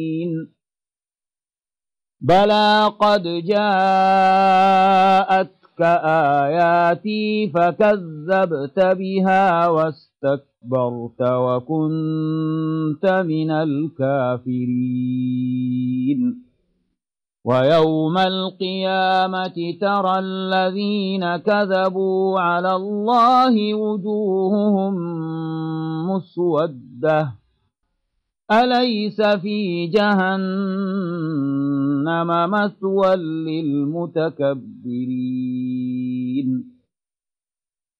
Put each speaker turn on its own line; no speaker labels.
بلى قد جاءتك آياتي فكذبت بها واستكبرت وكنت من الكافرين ويوم القيامة ترى الذين كذبوا على الله وجوههم مسودة أليس في جهنم مثوى للمتكبرين